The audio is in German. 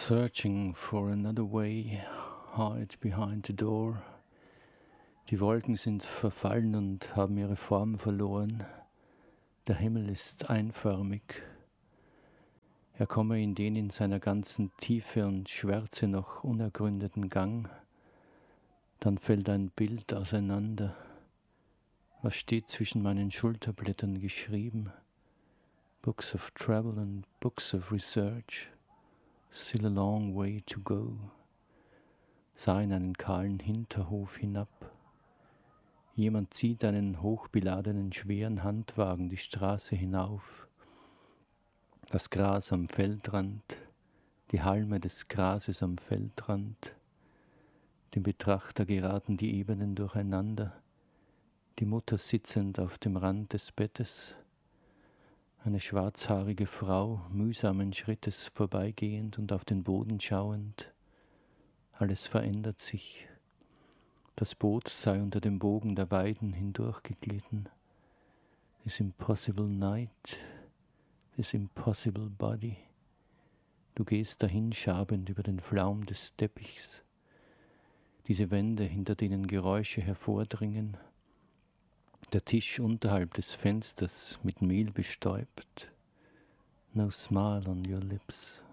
Searching for another way, hide behind the door. Die Wolken sind verfallen und haben ihre Form verloren. Der Himmel ist einförmig. Er komme in den in seiner ganzen Tiefe und Schwärze noch unergründeten Gang. Dann fällt ein Bild auseinander. Was steht zwischen meinen Schulterblättern geschrieben? Books of travel and books of research. Still a long way to go. Sah in einen kahlen Hinterhof hinab. Jemand zieht einen hochbeladenen, schweren Handwagen die Straße hinauf. Das Gras am Feldrand, die Halme des Grases am Feldrand. Dem Betrachter geraten die Ebenen durcheinander. Die Mutter sitzend auf dem Rand des Bettes. Eine schwarzhaarige Frau, mühsamen Schrittes vorbeigehend und auf den Boden schauend. Alles verändert sich. Das Boot sei unter dem Bogen der Weiden hindurchgeglitten. This impossible night, this impossible body. Du gehst dahin schabend über den Flaum des Teppichs. Diese Wände, hinter denen Geräusche hervordringen. Der Tisch unterhalb des Fensters mit Mehl bestäubt. No smile on your lips.